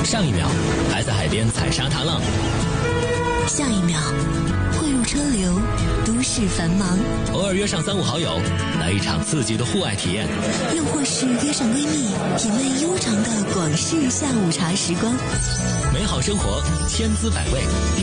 上一秒还在海边踩沙滩浪， 下一秒汇入车流，都市繁忙。 偶尔约上3、5好友，来一场刺激的户外体验， 又或是约上闺蜜，品味悠长的广式下午茶时光。 美好生活千姿百味。